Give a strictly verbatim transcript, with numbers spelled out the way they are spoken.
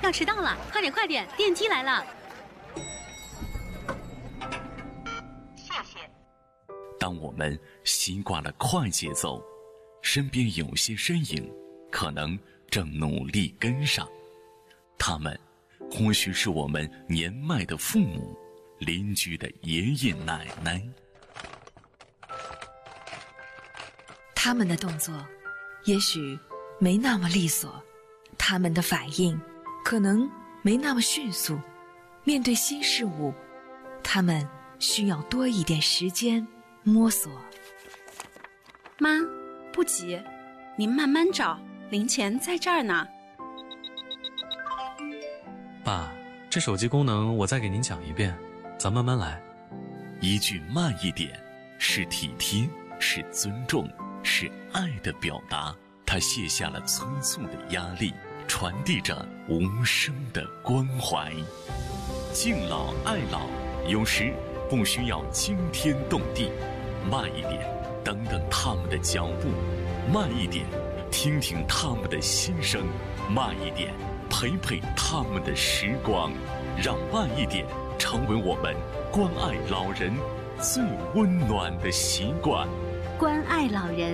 要迟到了，快点快点，电梯来了。 谢谢。 当我们习惯了快节奏，身边有些身影可能正努力跟上，他们或许是我们年迈的父母，邻居的爷爷奶奶。 他们的动作也许没那么利索，他们的反应可能没那么迅速，面对新事物，他们需要多一点时间摸索。 妈，不急，您慢慢找，零钱在这儿呢。 爸，这手机功能我再给您讲一遍，咱慢慢来。 一句慢一点，是体贴，是尊重，是爱的表达。他卸下了催促的压力，传递着无声的关怀。敬老爱老，有时不需要惊天动地，慢一点，等等他们的脚步；慢一点，听听他们的心声；慢一点，陪陪他们的时光。让慢一点成为我们关爱老人最温暖的习惯。 关爱老人。